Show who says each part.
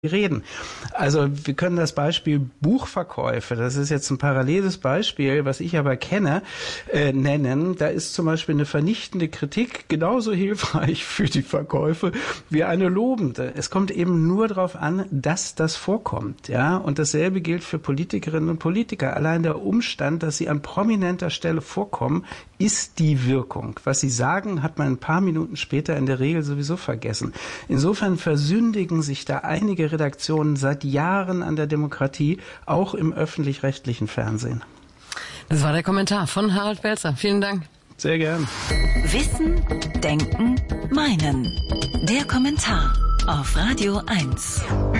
Speaker 1: reden. Also wir können das Beispiel Buchverkäufe, das ist jetzt ein paralleles Beispiel, was ich aber kenne, nennen. Da ist zum Beispiel eine vernichtende Kritik genauso hilfreich für die Verkäufe wie eine lobende. Es kommt eben nur darauf an, dass das vorkommt, ja. Und dasselbe gilt für Politikerinnen und Politiker. Allein der Umstand, dass sie an prominenter Stelle vorkommen, ist die Wirkung. Was sie sagen, hat man ein paar Minuten später in der Regel sowieso vergessen. Insofern versündigen sich da einige Redaktionen seit Jahren an der Demokratie, auch im öffentlich-rechtlichen Fernsehen.
Speaker 2: Das war der Kommentar von Harald Welzer. Vielen Dank.
Speaker 1: Sehr gern.
Speaker 3: Wissen, Denken, Meinen. Der Kommentar auf Radio 1.